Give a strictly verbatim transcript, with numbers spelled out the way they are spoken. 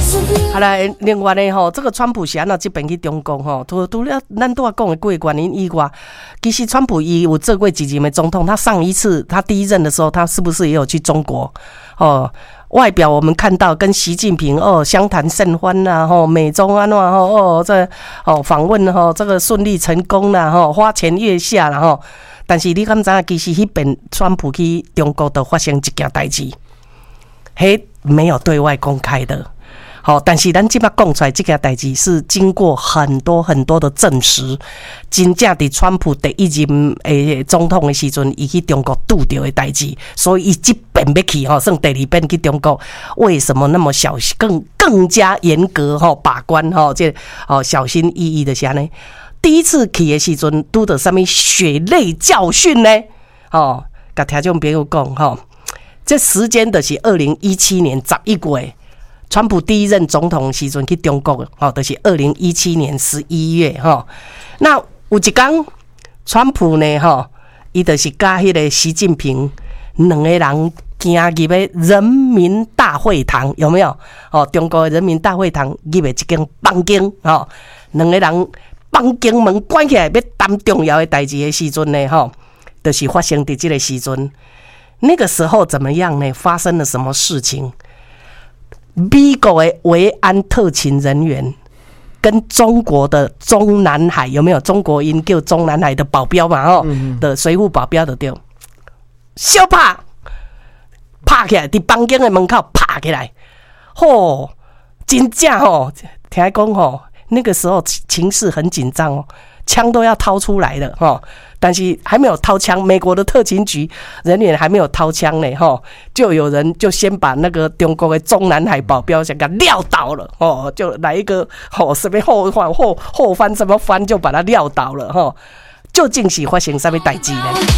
好啦，另外呢吼，这个川普是安怎这边去中国吼，除除了咱拄仔讲的几个原因以外，其实川普伊有做过几任的总统，他上一次他第一任的时候，他是不是也有去中国？哦，外表我们看到跟习近平哦相谈甚欢啦，吼美中安怎吼哦这哦访问吼这个顺利成功啦，吼花前月下啦吼，但是你敢知影其实迄边川普去中国都发生一件代志，迄没有对外公开的。好，但是咱即摆讲出来这件代志是经过很多很多的证实，真正伫川普第一任诶总统的时阵，伊去中国拄到的代志，所以伊即遍要去吼，算第二遍去中国，为什么那么小更更加严格吼把关吼，这哦小心翼翼的是安尼。第一次去的时阵，拄到什么血泪教训呢？哦，甲听众朋友讲吼，这时间的是二零一七年十一月。川普第一任总统时阵去中国，吼，就是二零一七年十一月，吼。那有一天，川普呢，吼，伊就是甲迄个习近平两个人行入个人民大会堂，有没有？哦，中国的人民大会堂入个一间房间，吼，两个人房间门关起来，要谈重要的代志的时阵呢，吼，就是发生伫这个时阵。那个时候怎么样呢？发生了什么事情？美国的维安特勤人员跟中国的中南海有没有？中国音叫中南海的保镖嘛，吼、嗯、的随护保镖的对，小拍拍起来，伫房间的门口拍起来，吼，真正吼，听讲吼，那个时候情势很紧张哦，枪都要掏出来了吼。但是还没有掏枪，美国的特勤局人员还没有掏枪呢，吼，就有人就先把那个中国的中南海保镖先给他撂倒了，哦，就来一个哦什么后翻后后翻什么翻就把他撂倒了，吼，究竟是发生什么代志呢？